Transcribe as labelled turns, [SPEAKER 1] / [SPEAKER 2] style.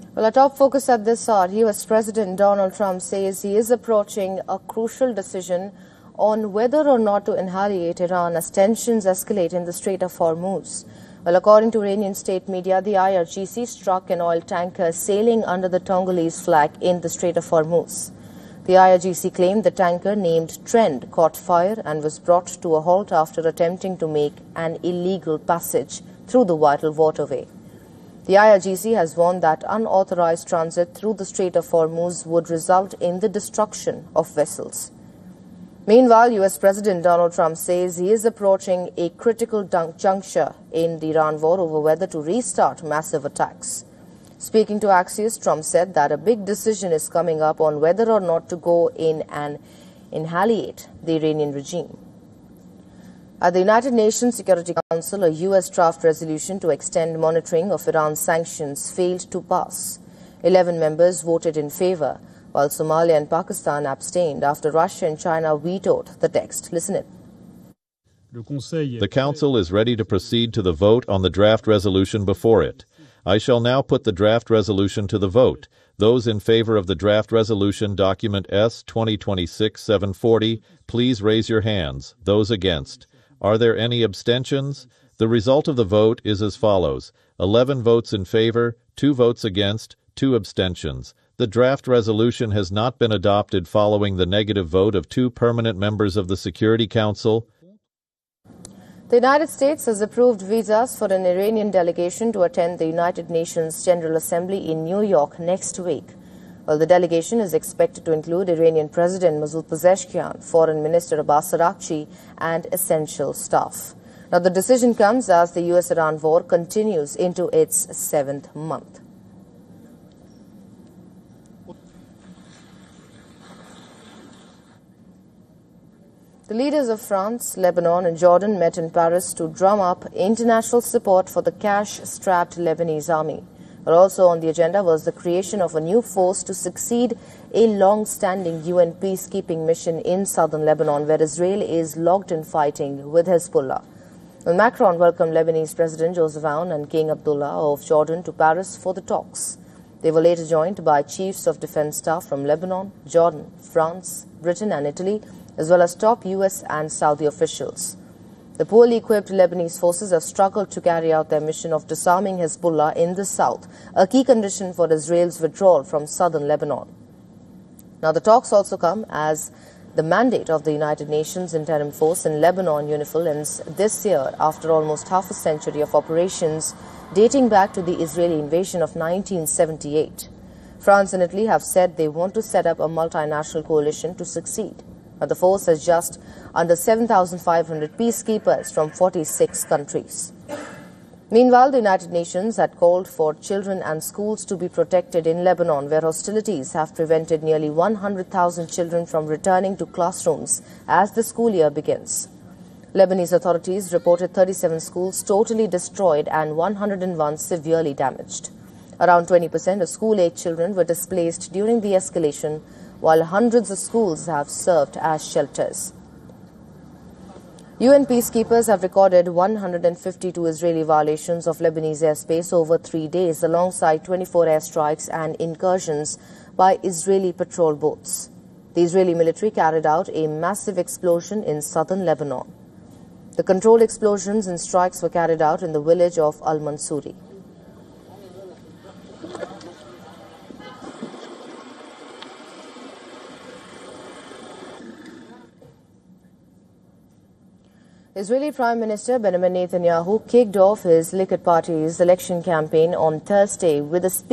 [SPEAKER 1] Well, our top focus at this hour, US President Donald Trump says he is approaching a crucial decision on whether or not to annihilate Iran as tensions escalate in the Strait of Hormuz. Well, according to Iranian state media, the IRGC struck an oil tanker sailing under the Tongolese flag in the Strait of Hormuz. The IRGC claimed the tanker named Trend caught fire and was brought to a halt after attempting to make an illegal passage through the vital waterway. The IRGC has warned that unauthorized transit through the Strait of Hormuz would result in the destruction of vessels. Meanwhile, US President Donald Trump says he is approaching a critical juncture in the Iran war over whether to restart massive attacks. Speaking to Axios, Trump said that a big decision is coming up on whether or not to go in and annihilate the Iranian regime. At the United Nations Security Council, a U.S. draft resolution to extend monitoring of Iran's sanctions failed to pass. 11 members voted in favor, while Somalia and Pakistan abstained after Russia and China vetoed the text. Listen in.
[SPEAKER 2] The Council is ready to proceed to the vote on the draft resolution before it. I shall now put the draft resolution to the vote. Those in favor of the draft resolution, document S 2026-740, please raise your hands. Those against. Are there any abstentions? The result of the vote is as follows: 11 votes in favor, 2 votes against, 2 abstentions. The draft resolution has not been adopted following the negative vote of 2 permanent members of the Security Council.
[SPEAKER 1] The United States has approved visas for an Iranian delegation to attend the United Nations General Assembly in New York next week. Well, the delegation is expected to include Iranian President Masoud Pezeshkian, Foreign Minister Abbas Araghchi, and essential staff. Now, the decision comes as the US-Iran war continues into its 7th month. The leaders of France, Lebanon and Jordan met in Paris to drum up international support for the cash-strapped Lebanese army. But also on the agenda was the creation of a new force to succeed a long-standing UN peacekeeping mission in southern Lebanon, where Israel is locked in fighting with Hezbollah. Well, Macron welcomed Lebanese President Joseph Aoun and King Abdullah of Jordan to Paris for the talks. They were later joined by chiefs of defense staff from Lebanon, Jordan, France, Britain and Italy, as well as top US and Saudi officials. The poorly equipped Lebanese forces have struggled to carry out their mission of disarming Hezbollah in the south, a key condition for Israel's withdrawal from southern Lebanon. Now, the talks also come as the mandate of the United Nations Interim Force in Lebanon, UNIFIL, ends this year after almost half a century of operations dating back to the Israeli invasion of 1978. France and Italy have said they want to set up a multinational coalition to succeed. The force has just under 7,500 peacekeepers from 46 countries. Meanwhile, the United Nations had called for children and schools to be protected in Lebanon, where hostilities have prevented nearly 100,000 children from returning to classrooms as the school year begins. Lebanese authorities reported 37 schools totally destroyed and 101 severely damaged. Around 20% of school-age children were displaced during the escalation, while hundreds of schools have served as shelters. UN peacekeepers have recorded 152 Israeli violations of Lebanese airspace over 3 days, alongside 24 airstrikes and incursions by Israeli patrol boats. The Israeli military carried out a massive explosion in southern Lebanon. The controlled explosions and strikes were carried out in the village of Al-Mansouri. Israeli Prime Minister Benjamin Netanyahu kicked off his Likud party's election campaign on Thursday with a speech